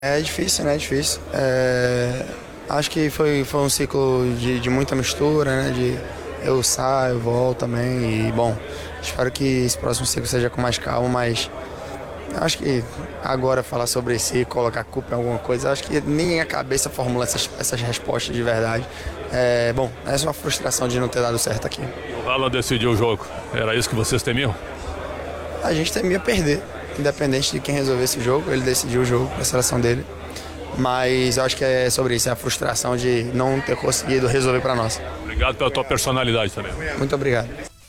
É difícil, né? É difícil. Acho que foi um ciclo de muita mistura, né? De eu saio, volto também. E, bom, espero que esse próximo ciclo seja com mais calma, mas acho que agora falar sobre si, colocar culpa em alguma coisa, acho que nem a cabeça formula essas respostas de verdade. Bom, essa é uma frustração de não ter dado certo aqui. O Haaland decidiu o jogo. Era isso que vocês temiam? A gente temia perder, independente de quem resolvesse o jogo, ele decidiu o jogo para a seleção dele. Mas eu acho que é sobre isso, é a frustração de não ter conseguido resolver para nós. Obrigado pela tua personalidade também. Muito obrigado.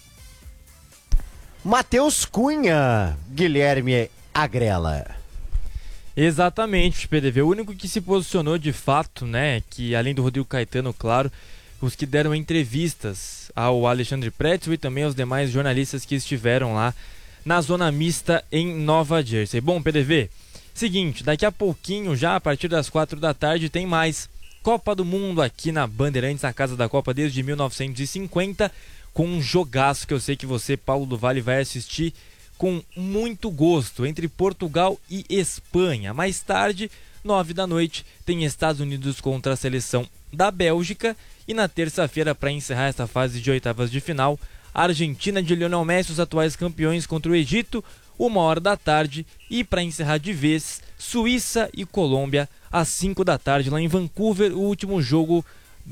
Matheus Cunha, Guilherme Agrela. Exatamente, PDV. O único que se posicionou de fato, né, que além do Rodrigo Caetano, claro, os que deram entrevistas ao Alexandre Pretzel e também aos demais jornalistas que estiveram lá na zona mista em Nova Jersey. Bom, PDV, seguinte, daqui a pouquinho, já a partir das 4 da tarde, tem mais Copa do Mundo aqui na Bandeirantes, a casa da Copa desde 1950, com um jogaço que eu sei que você, Paulo do Vale, vai assistir com muito gosto, entre Portugal e Espanha. Mais tarde, 9 da noite, tem Estados Unidos contra a seleção da Bélgica. E na terça-feira, para encerrar essa fase de oitavas de final, a Argentina de Lionel Messi, os atuais campeões, contra o Egito, 1h da tarde. E para encerrar de vez, Suíça e Colômbia, às 5 da tarde, lá em Vancouver, o último jogo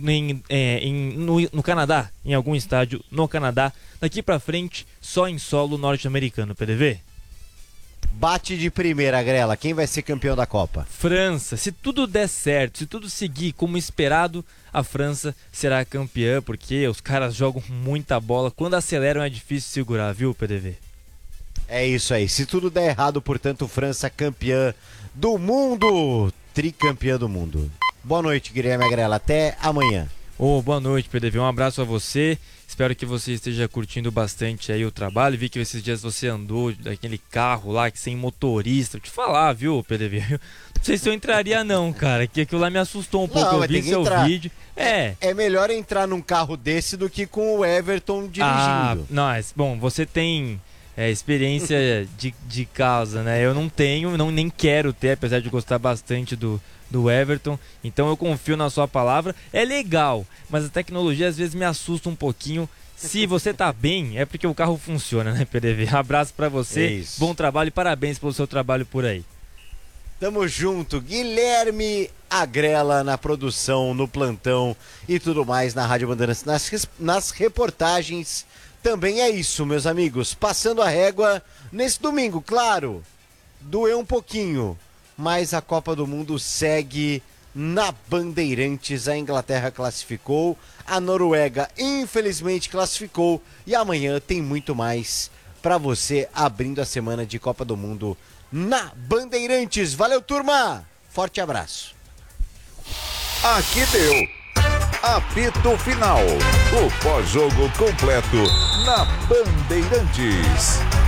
no Canadá, em algum estádio no Canadá. Daqui pra frente, só em solo norte-americano, PDV. Bate de primeira, Grela. Quem vai ser campeão da Copa? França. Se tudo der certo, se tudo seguir como esperado, a França será campeã, porque os caras jogam muita bola. Quando aceleram é difícil segurar, viu, PDV? É isso aí. Se tudo der errado, portanto, França campeã do mundo. Tricampeã do mundo. Boa noite, Guilherme Agrela. Até amanhã. Boa noite, PDV. Um abraço a você. Espero que você esteja curtindo bastante aí o trabalho. Vi que esses dias você andou daquele carro lá que sem motorista. Vou te falar, viu, PDV? Não sei se eu entraria não, cara. Que aquilo lá me assustou um pouco. Eu vi seu vídeo. É melhor entrar num carro desse do que com o Everton dirigindo. Mas, bom, você tem experiência de causa, né? Eu não tenho, nem quero ter, apesar de gostar bastante do Everton, então eu confio na sua palavra. É legal, mas a tecnologia às vezes me assusta um pouquinho. Se você tá bem, é porque o carro funciona, né, PDV? Abraço pra você, bom trabalho e parabéns pelo seu trabalho por aí. Tamo junto, Guilherme Agrela na produção, no plantão e tudo mais na Rádio Bandeirantes, nas reportagens. Também é isso, meus amigos, passando a régua nesse domingo, claro, doeu um pouquinho, mas a Copa do Mundo segue na Bandeirantes. A Inglaterra classificou, a Noruega infelizmente classificou e amanhã tem muito mais para você abrindo a semana de Copa do Mundo na Bandeirantes. Valeu, turma! Forte abraço. Aqui deu. Apito Final. O pós-jogo completo na Bandeirantes.